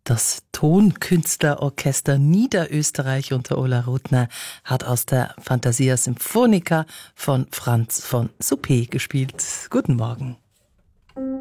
Das Tonkünstlerorchester Niederösterreich unter Ola Rudner hat aus der Fantasia Symphonica von Franz von Suppé gespielt. Guten Morgen.